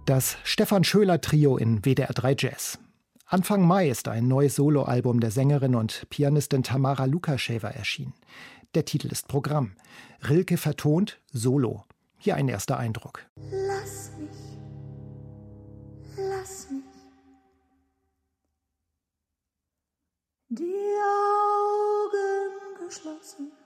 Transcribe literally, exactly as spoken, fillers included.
Das Stefan Schöler Trio in W D R drei Jazz. Anfang Mai ist ein neues Soloalbum der Sängerin und Pianistin Tamara Lukascheva erschienen. Der Titel ist Programm. Rilke vertont Solo. Hier ein erster Eindruck. Lass mich, lass mich die Augen geschlossen.